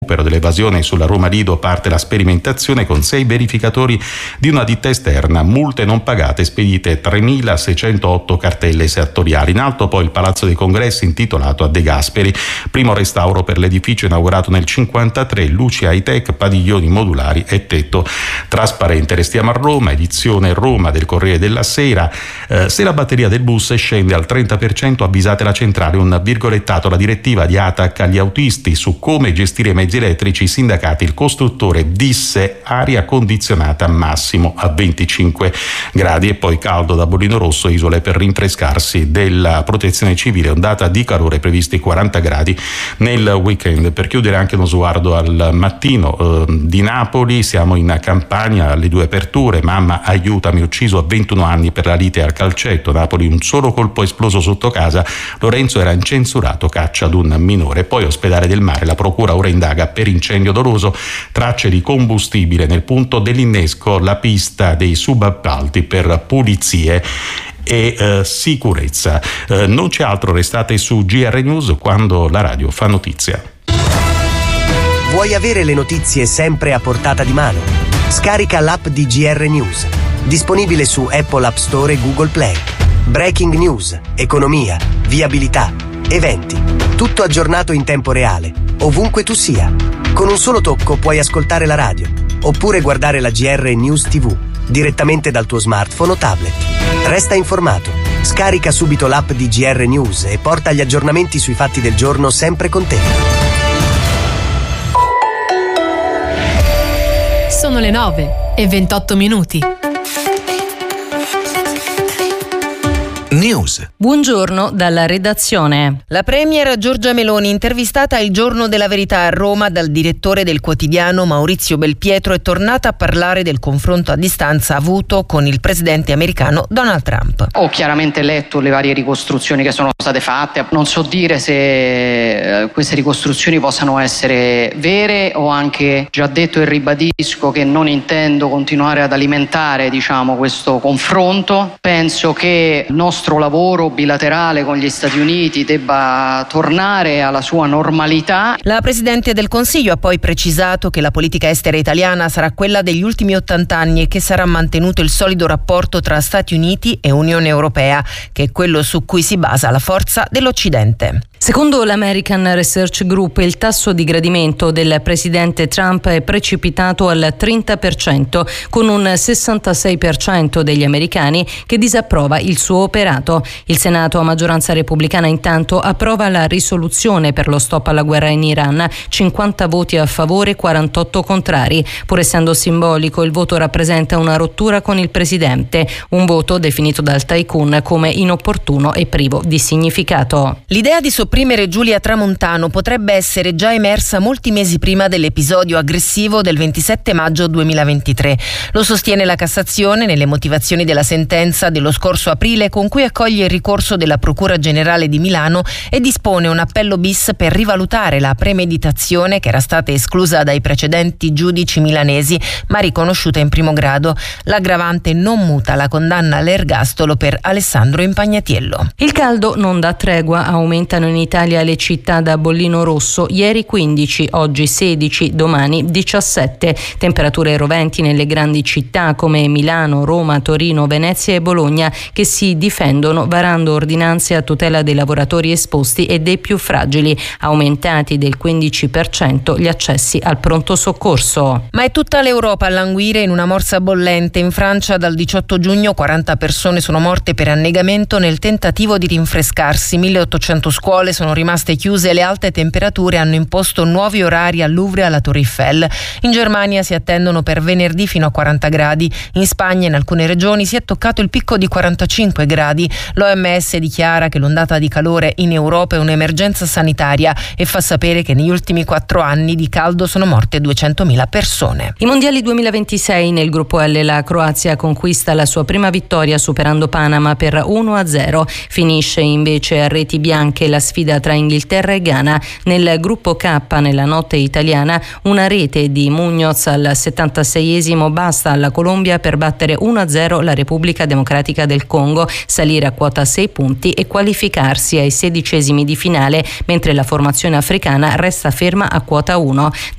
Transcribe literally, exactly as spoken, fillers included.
recupero dell'evasione sulla Roma Lido parte la sperimentazione con sei verificatori di una ditta esterna, multe non pagate, spedite tremilaseicentotto cartelle settoriali. In alto poi il Palazzo dei Congressi intitolato a De Gasperi, primo restauro per l'edificio inaugurato nel cinquantatré, luci high tech, padiglioni modulari e tetto trasparente. Restiamo a Roma, edizione Roma del Corriere della Sera. Eh, se la batteria del bus scende al trenta per cento avvisate la centrale, un virgolettato, la direttiva di A T A C agli autisti su come gestire i mezzi elettrici, i sindacati, il costruttore disse aria condizionata massimo a venticinque gradi e poi caldo da bollino rosso, isole per rinfrescarsi della protezione civile, ondata di calore previsti quaranta gradi nel weekend. Per chiudere anche uno sguardo al mattino eh, di Napoli, siamo in Campania, alle due aperture, mamma aiutami, ucciso a ventuno anni per la lite al calcetto, Napoli un solo colpo esploso sotto casa, Lorenzo era incensurato, caccia ad un minore. Poi ospedale del Mare, la procura ora indaga per incendio doloso, tracce di combustibile nel punto dell'innesco, la pista dei subappalti per pulizie e eh, sicurezza. Eh, non c'è altro, restate su G R News quando la radio fa notizia. Vuoi avere le notizie sempre a portata di mano? Scarica l'app di G R News, disponibile su Apple App Store e Google Play. Breaking news, economia, viabilità, eventi, tutto aggiornato in tempo reale, ovunque tu sia. Con un solo tocco puoi ascoltare la radio, oppure guardare la G R News tivù, direttamente dal tuo smartphone o tablet. Resta informato, scarica subito l'app di G R News e porta gli aggiornamenti sui fatti del giorno sempre con te. Sono le nove e ventotto minuti. News. Buongiorno dalla redazione. La premier Giorgia Meloni, intervistata il Giorno della Verità a Roma dal direttore del quotidiano Maurizio Belpietro, è tornata a parlare del confronto a distanza avuto con il presidente americano Donald Trump. Ho chiaramente letto le varie ricostruzioni che sono state fatte, non so dire se queste ricostruzioni possano essere vere, ho anche già detto e ribadisco che non intendo continuare ad alimentare, diciamo, questo confronto. Penso che il nostro lavoro bilaterale con gli Stati Uniti debba tornare alla sua normalità. La Presidente del Consiglio ha poi precisato che la politica estera italiana sarà quella degli ultimi ottanta anni e che sarà mantenuto il solido rapporto tra Stati Uniti e Unione Europea, che è quello su cui si basa la forza dell'Occidente. Secondo l'American Research Group, il tasso di gradimento del presidente Trump è precipitato al trenta per cento, con un sessantasei per cento degli americani che disapprova il suo operato. Il Senato, a maggioranza repubblicana, intanto approva la risoluzione per lo stop alla guerra in Iran, cinquanta voti a favore, quarantotto contrari. Pur essendo simbolico, il voto rappresenta una rottura con il presidente, un voto definito dal tycoon come inopportuno e privo di significato. L'idea di sopprimere Giulia Tramontano potrebbe essere già emersa molti mesi prima dell'episodio aggressivo del ventisette maggio duemilaventitré. Lo sostiene la Cassazione nelle motivazioni della sentenza dello scorso aprile, con cui accoglie il ricorso della Procura Generale di Milano e dispone un appello bis per rivalutare la premeditazione, che era stata esclusa dai precedenti giudici milanesi ma riconosciuta in primo grado. L'aggravante non muta la condanna all'ergastolo per Alessandro Impagnatiello. Il caldo non dà tregua, aumentano in Italia le città da bollino rosso, ieri quindici, oggi sedici, domani diciassette. Temperature roventi nelle grandi città come Milano, Roma, Torino, Venezia e Bologna, che si difendono varando ordinanze a tutela dei lavoratori esposti e dei più fragili. Aumentati del quindici per cento gli accessi al pronto soccorso. Ma è tutta l'Europa a languire in una morsa bollente. In Francia dal diciotto giugno quaranta persone sono morte per annegamento nel tentativo di rinfrescarsi, milleottocento scuole sono rimaste chiuse e le alte temperature hanno imposto nuovi orari al Louvre e alla Torre Eiffel. In Germania si attendono per venerdì fino a quaranta gradi. In Spagna in alcune regioni si è toccato il picco di quarantacinque gradi. L'O M S dichiara che l'ondata di calore in Europa è un'emergenza sanitaria e fa sapere che negli ultimi quattro anni di caldo sono morte duecentomila persone. I mondiali duemilaventisei, nel gruppo L la Croazia conquista la sua prima vittoria superando Panama per uno a zero. Finisce invece a reti bianche la sfida tra Inghilterra e Ghana. Nel gruppo K, nella notte italiana, una rete di Muñoz al settantaseiesimo basta alla Colombia per battere uno a zero la Repubblica Democratica del Congo, salire a quota sei punti e qualificarsi ai sedicesimi di finale, mentre la formazione africana resta ferma a quota uno.